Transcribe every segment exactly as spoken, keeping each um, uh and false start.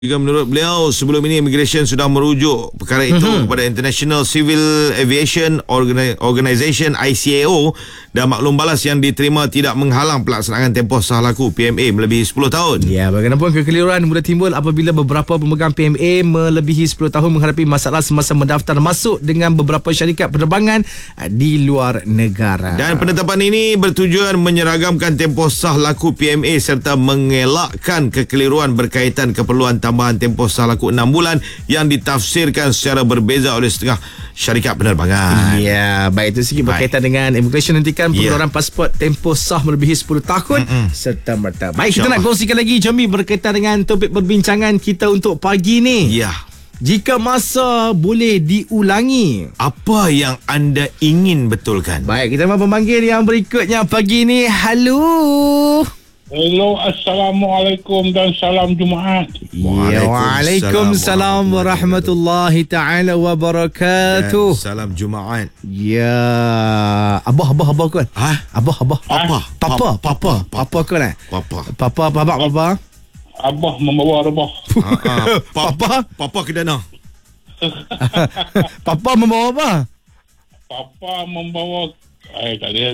Juga menurut beliau, sebelum ini Immigration sudah merujuk perkara itu mm-hmm. kepada International Civil Aviation Organization I C A O, dan maklum balas yang diterima tidak menghalang pelaksanaan tempoh sah laku P M A melebihi sepuluh tahun. Ya, bagaimanapun kekeliruan mudah timbul apabila beberapa pemegang P M A melebihi sepuluh tahun menghadapi masalah semasa mendaftar masuk dengan beberapa syarikat penerbangan di luar negara. Dan penetapan ini bertujuan menyeragamkan tempoh sah laku P M A serta mengelakkan kekeliruan berkaitan keperluan tambahan tempoh sah laku enam bulan yang ditafsirkan secara berbeza oleh setengah syarikat penerbangan. Ya, baik, itu sikit berkaitan dengan Immigration hentikan pengeluaran yeah. pasport tempoh sah melebihi sepuluh tahun Mm-mm. serta merta. Baik, kita nak kongsikan lagi Jomi berkaitan dengan topik perbincangan kita untuk pagi ni. Ya. Jika masa boleh diulangi, apa yang anda ingin betulkan? Baik, kita mahu memanggil yang berikutnya pagi ni. Halo. Hello, Assalamualaikum dan salam Jumaat. Ya, Waalaikumsalam warahmatullahi taala wabarakatuh. Salam Jumaat. Ya, abah abah abah kan? Ha? Abah abah. Apa? Papa papa papa kan? Papa. Papa papa papa. Abah membawa rebah. Papa papa ke dana. Papa membawa apa? Papa membawa Eh, tak ada.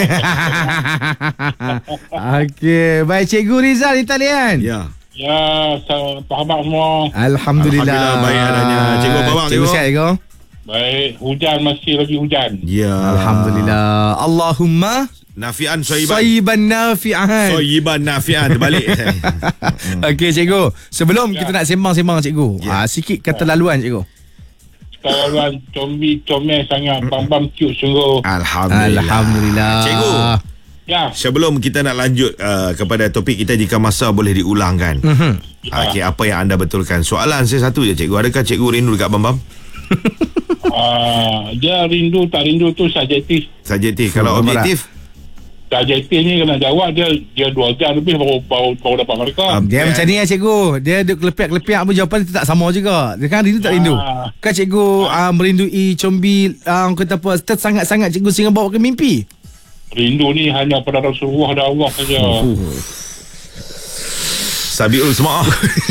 Okey, baik, Cikgu Rizal di talian. Ya. Ya, apa khabar semua? Alhamdulillah. Alhamdulillah baik adanya. Cikgu apa khabar? Cikgu sihat, Cikgu? Baik, hujan masih lagi hujan. Ya. Alhamdulillah. Allahumma nafi'an soyiban. Soyiban nafi'an. Soyiban nafi'an. Terbalik. Okey, Cikgu. Sebelum ya. kita nak sembang-sembang, Cikgu, ya. ha, sikit kata laluan, Cikgu. Kawan combi comel sangat, bam-bam cute sungguh. Alhamdulillah. Alhamdulillah. Cikgu. Ya. Sebelum kita nak lanjut uh, kepada topik kita, jika masa boleh diulangkan. Mm-hmm. Ya. Okey, apa yang anda betulkan? Soalan saya satu je, Cikgu. Adakah Cikgu rindu dekat Bam-Bam? uh, dia rindu tak rindu tu subjektif. Subjektif. Kalau objektif? Subjektif ni kena jawab, dia dia dua jam lebih baru baru, baru dapat mereka. Um, dia macam ni lah, Cikgu. Dia duk kelepiak-kelepiak pun jawapan dia tak sama juga. Dia kan rindu tak rindu. Ah. Kan Cikgu uh, merindui combi uh, kata apa, sangat-sangat Cikgu sehingga bawa ke mimpi. Rindu ni hanya pada Rasulullah dan Allah saja. Uh. Sabiul semua.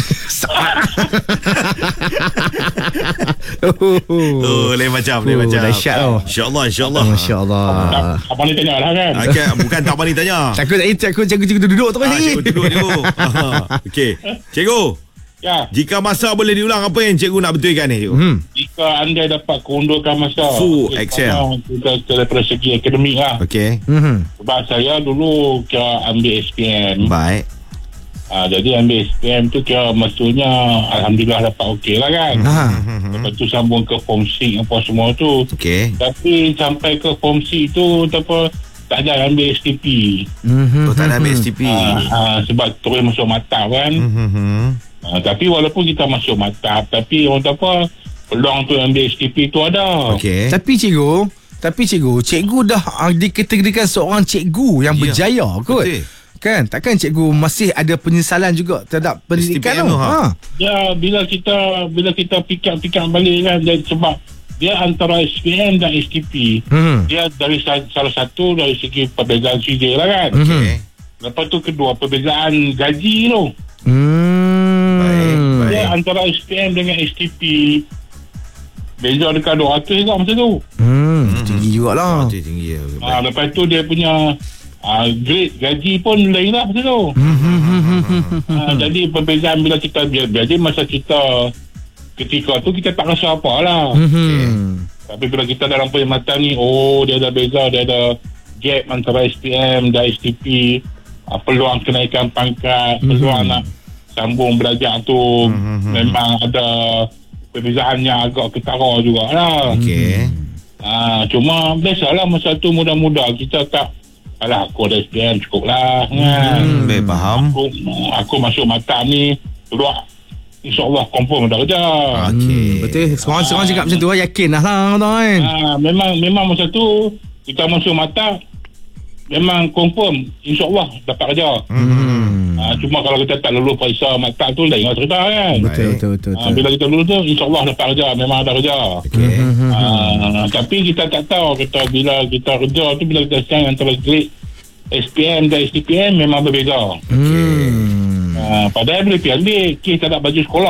Oh, lain macam, lain Oh, macam. dahsyat tau. InsyaAllah, insyaAllah. Masya-Allah. Apa ni tanya lah kan? Okay, bukan tak apa ni tanya. Takut tak takut Cikgu Cikgu duduk terus Ah, lagi. Cikgu duduk, Cikgu. Okey. Cikgu, Ya. jika masa boleh diulang, apa yang Cikgu nak betulkan ni, Cikgu? Hmm. Jika anda dapat keundukan masa Full Excel. Kita daripada segi akademik lah. Okey. Mhm. Sebab saya dulu kira ambil S P M. Baik. Ha, jadi ambil S P M tu kira maksudnya Alhamdulillah dapat okey lah kan. Ha. Lepas tu sambung ke form six apa semua tu. Okey. Tapi sampai ke form six tu apa, tak ada ambil S T P. Mhm. Oh, tak nak ambil S T P. Ha, ha, sebab terus masuk matab kan. Mhm. Ha, tapi walaupun kita masuk matab, tapi orang tu apa, peluang tu ambil S T P tu ada. Okey. Tapi Cikgu, tapi Cikgu, Cikgu dah uh, dikategorikan seorang cikgu yang Ya. berjaya kot. Betul. Kan? Takkan Cikgu masih ada penyesalan juga terhadap pendidikan S T P M tu? tu, ha? Ha. Ya, bila kita bila kita fikir-fikir balik kan, dan sebab dia antara S P M dan S T P. Hmm. Dia dari salah satu dari segi perbezaan C J lah kan. Okey. Lepas tu kedua perbezaan gaji tu. Hmm. Baik, baik. Dia antara S P M dengan S T P beza dekat dua ratus juga masa tu. Hmm. Tinggi jugalah. Oh, tu tinggi. Ha, lepas tu dia punya uh, grade gaji pun lain lah masa tu. ha, jadi perbezaan bila kita jadi masa kita ketika tu kita tak rasa apa lah. Hmm. Tapi bila kita dalam perkhidmatan ni, oh dia ada beza, dia ada gap antara S P M dan S T P. Uh, peluang kenaikan pangkat, peluang nak sambung belajar tu memang ada perbezaan yang agak ketara jugalah. Okey. Ha, cuma biasalah masa tu muda-muda kita tak, alah aku ada S P M cukup lah kan. Hmm, baik, faham. Aku, aku masuk matab ni keluar InsyaAllah confirm dah kerja. Okey. Hmm, betul. Seorang-seorang cakap macam tu lah, yakin lah lah kan. Ha, memang memang masa tu kita masuk matab memang confirm InsyaAllah dapat kerja. Hmm. Ha, cuma kalau kita tak lulus periksa matab tu lain lah cerita kan. Betul, betul, betul, Ha, betul. bila kita lulus tu InsyaAllah dapat kerja, memang ada kerja. Okey. Ha, tapi kita tak tahu kita bila kita kerja tu, bila kita sign antara grade S P M dan S T P M memang berbeza. Hmm. Uh, padahal boleh pergi ambil kes tak ada baju sekolah.